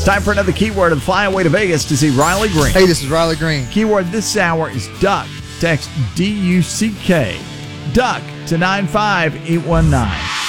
Time for another keyword and fly away to Vegas to see Riley Green. Hey, this is Riley Green. Keyword this hour is duck. Text DUCK. Duck to 95819.